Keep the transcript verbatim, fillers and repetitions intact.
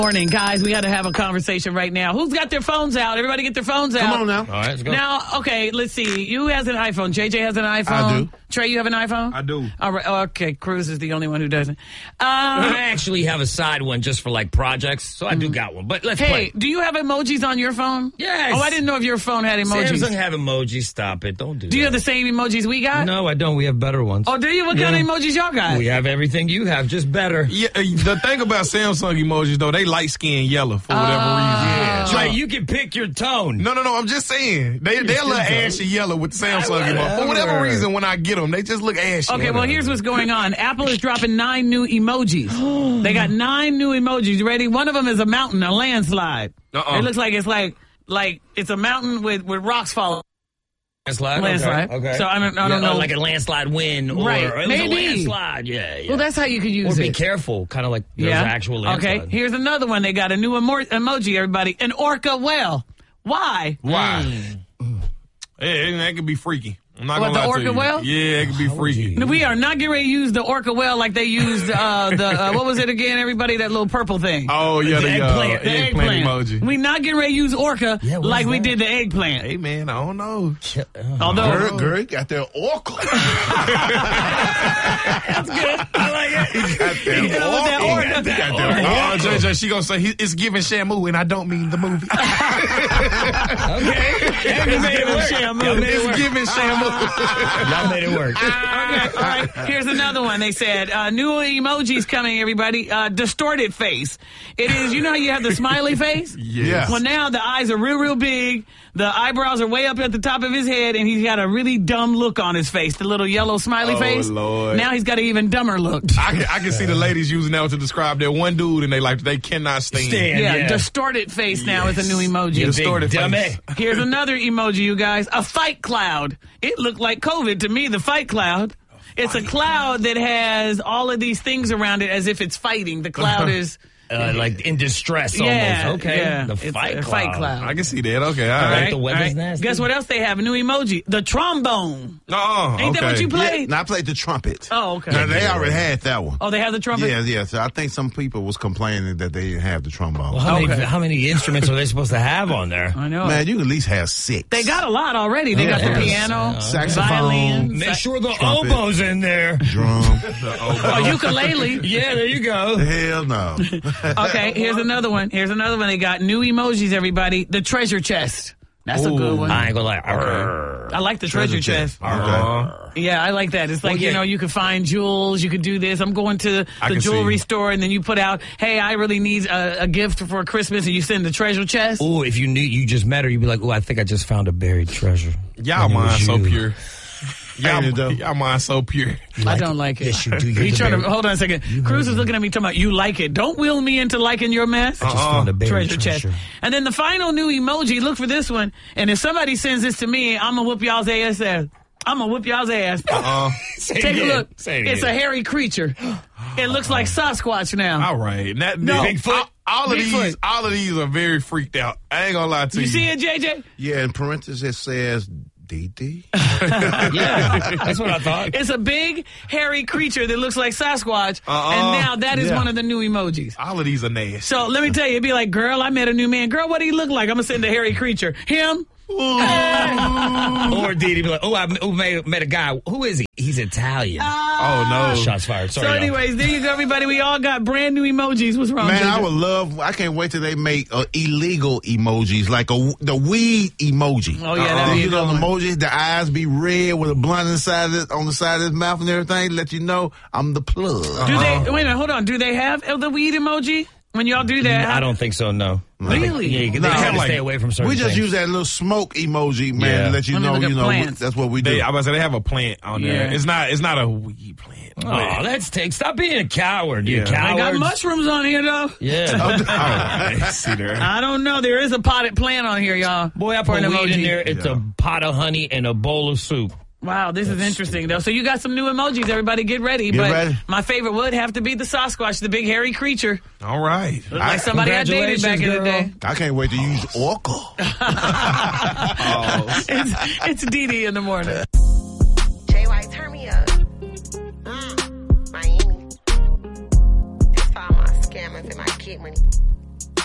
Morning, guys. We got to have a conversation right now. Who's got their phones out? Everybody get their phones out. Come on now. All right, let's go. Now, okay, let's see. You has an iPhone. J J has an iPhone. I do. Trey, you have an iPhone? I do. All right. Okay, Cruz is the only one who doesn't. Uh, I actually have a side one just for like projects, so I do got one. But let's hey, play. do you have emojis on your phone? Yes. Oh, I didn't know if your phone had emojis. Samsung have emojis. Stop it. Don't do, Do you that. have the same emojis we got? No, I don't. We have better ones. Oh, do you? What kind of emojis y'all got? We have everything you have, just better. Yeah, uh, the thing about Samsung emojis, though, they light skin yellow for whatever reason. Yeah. Trey, you can pick your tone. No, no, no. I'm just saying. They, they're a little ashy yellow with the Samsung emoji. For whatever reason, when I get them, they just look ashy. Okay, well, here's what's going on. Apple is dropping nine new emojis. They got nine new emojis. You ready? One of them is a mountain, a landslide. Uh-uh. It looks like it's like like it's a mountain with, with rocks falling. Landslide? Landslide. Okay. okay. So I don't, I don't Yeah, know. oh, like a landslide win. Or, Right. Or it was Maybe. a landslide. Yeah, yeah. Well, that's how you could use or it. be careful, kind of like there's yeah. actual landslide. Okay, here's another one. They got a new emo- emoji, everybody. An orca whale. Why? Why? Hey, that could be freaky. I'm not What, gonna the lie to orca you. whale? Yeah, it could be freaky. We are not getting ready to use the orca whale like they used uh, the, uh, what was it again, everybody? That little purple thing. Oh, yeah, The the, eggplant. uh, The eggplant emoji. We not getting ready to use orca Yeah, what like is we that? did the eggplant. Hey, man, I don't know. Although, Girl, girl, you got their oracle. that's good. I like it. got their You know what that oracle. orca- You got their Oh, J J, she gonna say he- it's giving Shamu, and I don't mean the movie. Okay. Yeah, you made it work. Shamu. Y'all made it It's work. giving Shamu. Y'all made it work. Okay, all right. Here's another one. They said uh, new emojis coming. Everybody, uh, distorted face. It is. You know how you have the smiley face. Yes. Well, now the eyes are real, real big. The eyebrows are way up at the top of his head, and he's got a really dumb look on his face. The little yellow smiley Oh, face. Lord. Now he's got an even dumber look. I can, I can see the ladies using that to describe their one dude, and they like they cannot stand. Stand. Yeah, Yeah. distorted face now is a new emoji. You Distorted big dummy. face. Here's another emoji, you guys. A fight cloud. It looked like COVID to me, the fight cloud. It's a cloud that has all of these things around it as if it's fighting. The cloud is... Uh, like in distress Yeah, almost. Okay. yeah. The It's fight a cloud. fight cloud. I can see that. Okay, all All right. right, the weather's all right. nasty. Guess what else they have? A new emoji. The trombone. Uh-uh, Ain't that okay. what you Yeah, played? and I played the trumpet. Oh, okay. Now, they already had that one. Oh, they have the trumpet? Yeah, yeah. So I think some people was complaining that they didn't have the trombone. Well, how, Okay. many, how many instruments are they supposed to have on there? I know. Man, you can at least have six. They got a lot already. They Yeah, got the yes. piano, Saxophone. violin, Make sa- sure the Trumpet. oboe's in there. drum. oh, ukulele. Yeah, there you go. Hell no. Okay, here's another one. Here's another one. They got new emojis, everybody. The treasure chest. That's a good one. I ain't gonna lie. Arr. I like the treasure, chest. Uh-huh. Yeah, I like that. It's like, Well, you yeah. know, you can find jewels, you could do this. I'm going to I the can jewelry see. store, and then you put out, hey, I really need a, a gift for Christmas, and you send the treasure chest. Ooh, if you knew you just met her, you'd be like, "Oh, I think I just found a buried treasure." Y'all And it was mind so you. pure. Ain't it, though? Y'all, y'all mind so pure. I don't like it. Yes, you do. You're He's the trying to, buried- hold on a second. Cruz is looking at me talking about, you like it. Don't wheel me into liking your mess. I just found a buried Treasure treasure. chest. And then the final new emoji, look for this one. And if somebody sends this to me, I'm going to whoop y'all's ass. I'm going to whoop y'all's ass. Uh, Say it Take a again. look. Say it It's again. a hairy creature. It looks like Sasquatch now. all right. That, No. Bigfoot. All, all of Bigfoot. these, all of these are very freaked out. I ain't gonna lie to you. You see it, J J? Yeah, in parentheses it says D D. Yeah, that's what I thought. It's a big, hairy creature that looks like Sasquatch. Uh-uh. And now that is Yeah. one of the new emojis. All of these are nasty. So let me tell you, it'd be like, girl, I met a new man. Girl, what do he look like? I'm going to send a hairy creature. Him? Or did he be like, "Oh, I oh, met, met a guy. Who is he? He's Italian." oh no. Shots fired. Sorry. So y'all. anyways, there you go, everybody. We all got brand new emojis. What's wrong, Man, J J? I would love. I can't wait till they make uh, illegal emojis, like a the weed emoji. Oh, yeah, that'd be you a know good the one. emoji, the eyes be red with a blunt inside of it, on the side of his mouth and everything. Let you know I'm the plug. Do they, wait a minute, hold on. Do they have the weed emoji? When y'all do that? I don't think so. No. Really? Yeah, you- they No, have to like- stay away from certain We just things. use that little smoke emoji, man, Yeah. to let you Let me know. look at You know, plants. that's what we do. They, I was about to say they have a plant on there. Yeah. It's not. It's not a weed plant. Oh, let's take. Stop being a coward, you Yeah. They got coward. mushrooms on here, though. Yeah. All right. See there. I don't know. There is a potted plant on here, y'all. Boy, I for put an weed in emoji. there. It's Yeah. a pot of honey and a bowl of soup. Wow, this is interesting, though. So you got some new emojis. Everybody get ready. Get but ready. my favorite would have to be the Sasquatch, the big hairy creature. All right. Looked like somebody I dated back in the day. I can't wait to use Oracle. It's, it's Dee Dee in the morning. J Y, turn me up. Mm, Miami. That's all my scammers and my kid money.